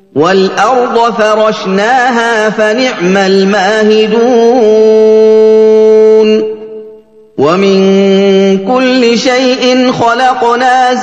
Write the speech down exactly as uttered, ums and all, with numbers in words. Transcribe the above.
وَالْأَرْضَ فَرَشْنَاهَا فَنِعْمَ الْمَاهِدُونَ وَمِن كُلِّ شَيْءٍ خَلَقْنَا